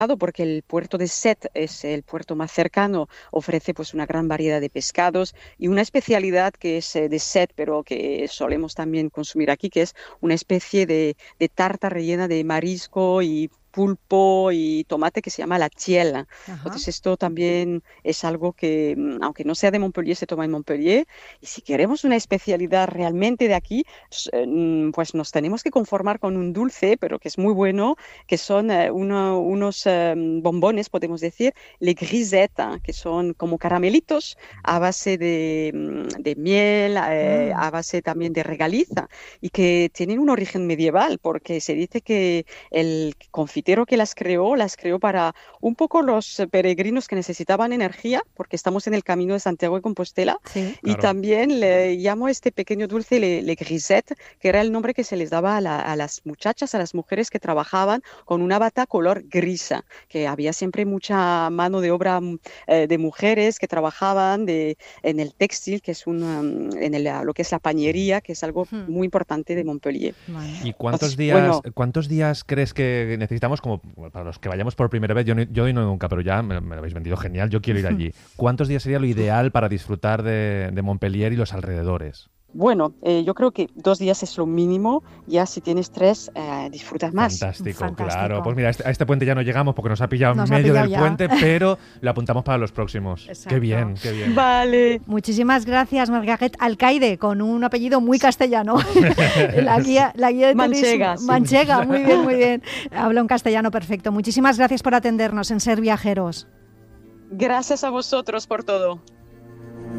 porque el puerto de Sète es el puerto más cercano, ofrece pues una gran variedad de pescados y una especialidad que es de Sète, pero que solemos también consumir aquí, que es una especie de tarta rellena de marisco y pulpo y tomate que se llama la tielle. Ajá. Entonces esto también es algo que, aunque no sea de Montpellier, se toma en Montpellier. Y si queremos una especialidad realmente de aquí, pues nos tenemos que conformar con un dulce, pero que es muy bueno, que son unos bombones, podemos decir, les grisettes, que son como caramelitos a base de miel, Mm. a base también de regaliza, y que tienen un origen medieval, porque se dice que el confitero que las creó para un poco los peregrinos que necesitaban energía, porque estamos en el camino de Santiago de Compostela, Sí. y Claro. también le llamo a este pequeño dulce le grisette, que era el nombre que se les daba a las muchachas, a las mujeres que trabajaban con una bata color grisa, que había siempre mucha mano de obra de mujeres que trabajaban en el textil, que es lo que es la pañería, que es algo Mm. muy importante de Montpellier. Bueno. ¿Y Entonces, bueno, cuántos días crees que necesitamos como para los que vayamos por primera vez? Yo no he ido nunca, pero ya me lo habéis vendido genial, yo quiero ir allí. ¿Cuántos días sería lo ideal para disfrutar de Montpellier y los alrededores? bueno, yo creo que 2 días es lo mínimo. Ya si tienes 3, disfrutas más. Fantástico, claro. Pues Fantástico. mira, a este puente ya no llegamos porque nos ha pillado en Nos ha medio pillado del ya. puente, pero lo apuntamos para los próximos. Qué Exacto. bien, qué bien. Vale. Muchísimas gracias, Margaret Alcaide, con un apellido muy castellano. La guía de turismo. Manchega, sí. Manchega, muy bien, muy bien. Habla un castellano perfecto. Muchísimas gracias por atendernos en Ser Viajeros. Gracias a vosotros por todo.